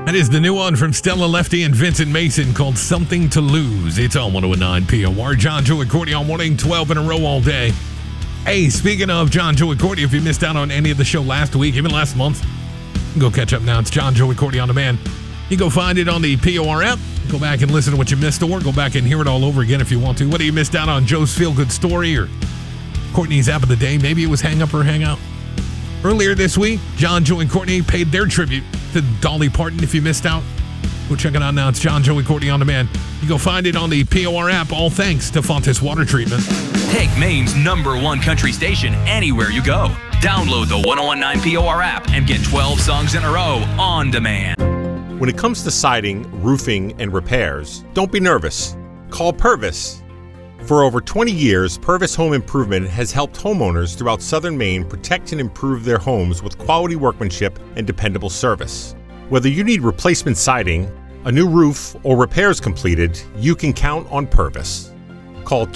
That is the new one from Stella Lefty and Vincent Mason called Something to Lose. It's on 109 POR. John, Joe, and Courtney all morning, 12 in a row all day. Hey, speaking of John, Joe, and Courtney, if you missed out on any of the show last week, even last month, you can go catch up now. It's John, Joe, and Courtney on Demand. You can go find it on the POR app. Go back and listen to what you missed, or go back and hear it all over again if you want to. Whether you missed out on Joe's Feel-Good Story or Courtney's App of the Day, maybe it was Hang Up or Hang Out. Earlier this week, John, Joe, and Courtney paid their tribute to Dolly Parton. If you missed out, go check it out now. It's John, Joe, and Courtney on Demand. You go find it on the POR app, all thanks to Fontes Water Treatment. Take Maine's #1 country station anywhere you go. Download the 1019 POR app and get 12 songs in a row on demand. When it comes to siding, roofing, and repairs, don't be nervous. Call Purvis. For over 20 years, Purvis Home Improvement has helped homeowners throughout southern Maine protect and improve their homes with quality workmanship and dependable service. Whether you need replacement siding, a new roof, or repairs completed, you can count on Purvis. Call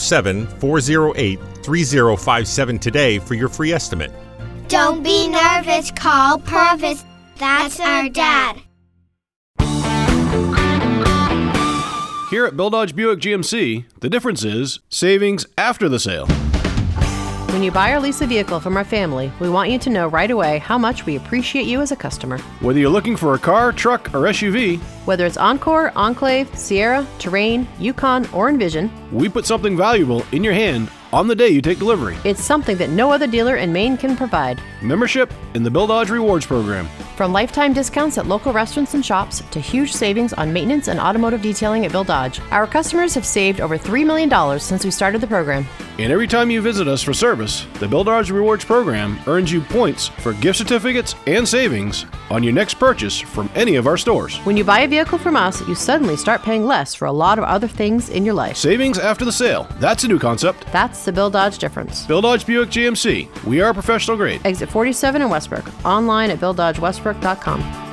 207-408-3057 today for your free estimate. Don't be nervous, call Purvis. That's our dad. Here at Bill Dodge Buick GMC, the difference is savings after the sale. When you buy or lease a vehicle from our family, we want you to know right away how much we appreciate you as a customer. Whether you're looking for a car, truck, or SUV, whether it's Encore, Enclave, Sierra, Terrain, Yukon, or Envision, we put something valuable in your hand on the day you take delivery. It's something that no other dealer in Maine can provide. Membership in the Bill Dodge Rewards Program. From lifetime discounts at local restaurants and shops to huge savings on maintenance and automotive detailing at Bill Dodge, our customers have saved over $3 million since we started the program. And every time you visit us for service, the Bill Dodge Rewards Program earns you points for gift certificates and savings on your next purchase from any of our stores. When you buy a vehicle from us, you suddenly start paying less for a lot of other things in your life. Savings after the sale. That's a new concept. That's the Bill Dodge difference. Bill Dodge Buick GMC. We are professional grade. Exit 47 in Westbrook. Online at BillDodgeWestbrook.com.